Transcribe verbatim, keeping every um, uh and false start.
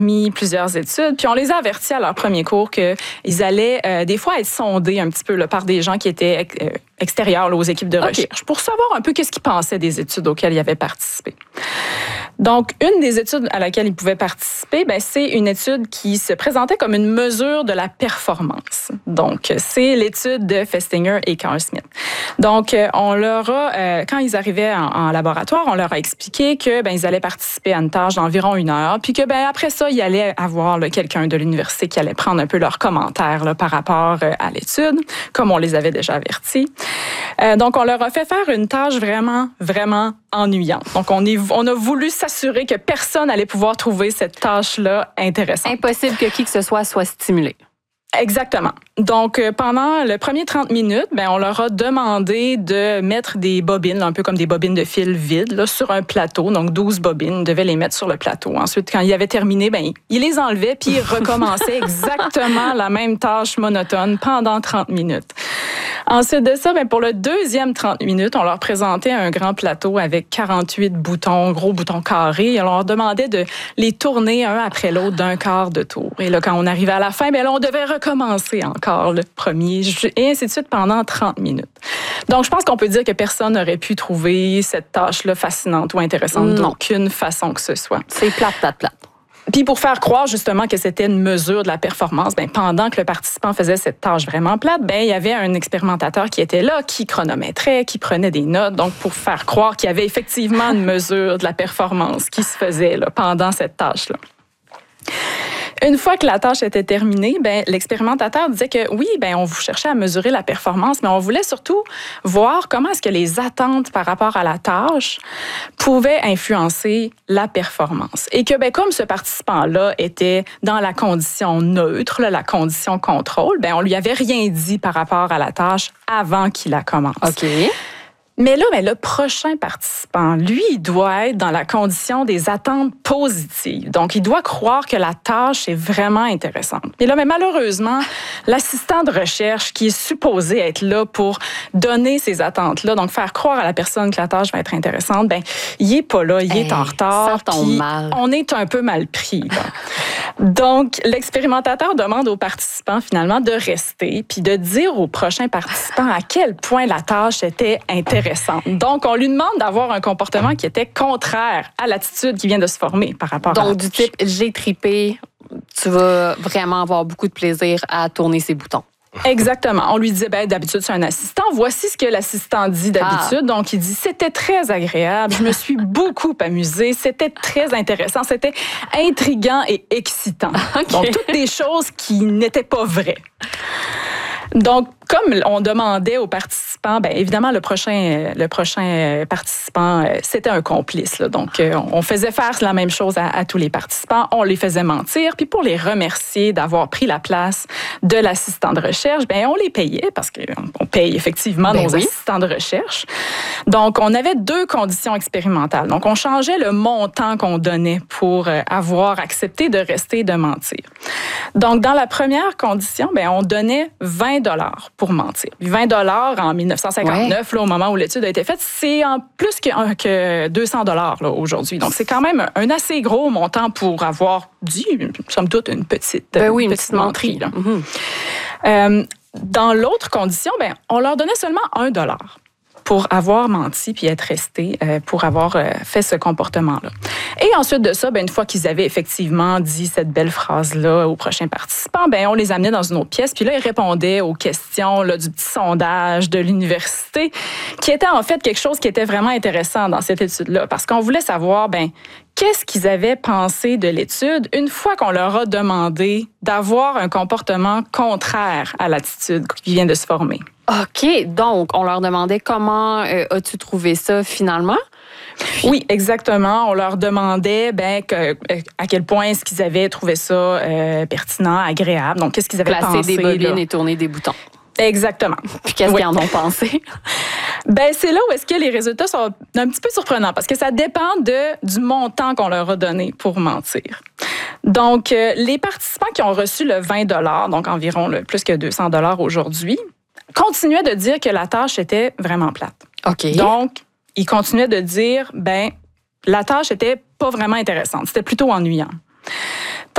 mis plusieurs études, puis on les a avertis à leur premier cours qu'ils allaient euh, des fois être sondés un petit peu là, par des gens qui étaient euh, extérieurs là, aux équipes de recherche okay. pour savoir un peu qu'est-ce qu'ils pensaient des études auxquelles ils avaient participé. Donc, une des études à laquelle ils pouvaient participer, ben, c'est une étude qui se présentait comme une mesure de la performance. Donc, c'est l'étude de Festinger et Carl Smith. Donc, on leur a, euh, quand ils arrivaient en, en laboratoire, on leur a expliqué que ben, ils allaient participer à une tâche d'environ une heure, puis que ben, après ça, il allait avoir là, quelqu'un de l'université qui allait prendre un peu leurs commentaires là, par rapport euh, à l'étude, comme on les avait déjà avertis. Euh, donc, on leur a fait faire une tâche vraiment, vraiment ennuyante. Donc, on, est, on a voulu s'assurer que personne allait pouvoir trouver cette tâche-là intéressante. Impossible que qui que ce soit soit stimulé. Exactement. Donc, euh, pendant le premier trente minutes, ben, on leur a demandé de mettre des bobines, là, un peu comme des bobines de fil vides, là, sur un plateau. Donc, douze bobines, ils devaient les mettre sur le plateau. Ensuite, quand ils avaient terminé, ben, ils les enlevaient puis ils recommençaient exactement la même tâche monotone pendant trente minutes. Ensuite de ça, ben, pour le deuxième trente minutes, on leur présentait un grand plateau avec quarante-huit boutons, gros boutons carrés. Et on leur demandait de les tourner un après l'autre d'un quart de tour. Et là, quand on arrivait à la fin, ben, là, on devait recommencer encore le premier, et ainsi de suite pendant trente minutes. Donc, je pense qu'on peut dire que personne n'aurait pu trouver cette tâche-là fascinante ou intéressante d'aucune façon que ce soit. C'est plate, plate, plate. Puis pour faire croire justement que c'était une mesure de la performance, ben pendant que le participant faisait cette tâche vraiment plate, ben il y avait un expérimentateur qui était là, qui chronométrait, qui prenait des notes, donc pour faire croire qu'il y avait effectivement une mesure de la performance qui se faisait là, pendant cette tâche-là. Une fois que la tâche était terminée, ben l'expérimentateur disait que oui, ben on cherchait à mesurer la performance, mais on voulait surtout voir comment est-ce que les attentes par rapport à la tâche pouvaient influencer la performance. Et que ben comme ce participant-là était dans la condition neutre, là, la condition contrôle, ben on lui avait rien dit par rapport à la tâche avant qu'il la commence. OK. Mais là, ben, le prochain participant, lui, il doit être dans la condition des attentes positives. Donc, il doit croire que la tâche est vraiment intéressante. Et là, mais malheureusement, l'assistant de recherche qui est supposé être là pour donner ces attentes-là, donc faire croire à la personne que la tâche va être intéressante, ben, il est pas là, il hey, est en retard. Ça tombe mal. On est un peu mal pris. Là. Donc, l'expérimentateur demande aux participants, finalement, de rester puis de dire aux prochains participants à quel point la tâche était intéressante. Donc, on lui demande d'avoir un comportement qui était contraire à l'attitude qui vient de se former par rapport Donc, à la du type, j'ai tripé, tu vas vraiment avoir beaucoup de plaisir à tourner ces boutons. Exactement. On lui disait, ben, d'habitude, c'est un assistant. Voici ce que l'assistant dit d'habitude. Ah. Donc, il dit, c'était très agréable. Je me suis beaucoup amusée. C'était très intéressant. C'était intriguant et excitant. Okay. Donc, toutes des choses qui n'étaient pas vraies. Donc, comme on demandait aux participants, bien évidemment, le prochain, le prochain participant, c'était un complice. Là. Donc, on faisait faire la même chose à, à tous les participants. On les faisait mentir. Puis pour les remercier d'avoir pris la place de l'assistant de recherche, bien, on les payait parce qu'on paye effectivement ben nos oui. assistants de recherche. Donc, on avait deux conditions expérimentales. Donc, on changeait le montant qu'on donnait pour avoir accepté de rester et de mentir. Donc, dans la première condition, bien, on donnait vingt dollars pour mentir. vingt dollars en dix-neuf cent cinquante-neuf, ouais. là, au moment où l'étude a été faite, c'est en plus que, que deux cents dollars là, aujourd'hui. Donc, c'est quand même un assez gros montant pour avoir dit, somme toute, une petite, ben oui, une une petite menterie. Là. Mm-hmm. Euh, dans l'autre condition, ben, on leur donnait seulement un dollar pour avoir menti puis être resté, euh, pour avoir euh, fait ce comportement-là. Et ensuite de ça, ben, une fois qu'ils avaient effectivement dit cette belle phrase-là aux prochains participants, ben, on les amenait dans une autre pièce, puis là, ils répondaient aux questions là, du petit sondage de l'université, qui était en fait quelque chose qui était vraiment intéressant dans cette étude-là, parce qu'on voulait savoir, ben, qu'est-ce qu'ils avaient pensé de l'étude une fois qu'on leur a demandé d'avoir un comportement contraire à l'attitude qui vient de se former. OK. Donc, on leur demandait comment euh, as-tu trouvé ça finalement? Puis... Oui, exactement. On leur demandait ben, que, à quel point est-ce qu'ils avaient trouvé ça euh, pertinent, agréable. Donc, qu'est-ce qu'ils avaient Placer pensé. Placer des bobines là. et tourner des boutons. Exactement. Puis qu'est-ce oui. qu'ils en ont pensé? Ben c'est là où est-ce que les résultats sont un petit peu surprenants parce que ça dépend de, du montant qu'on leur a donné pour mentir. Donc, euh, les participants qui ont reçu le vingt dollars, donc environ le, plus que deux cents dollars aujourd'hui, continuaient de dire que la tâche était vraiment plate. OK. Donc, ils continuaient de dire, ben la tâche était pas vraiment intéressante, c'était plutôt ennuyant.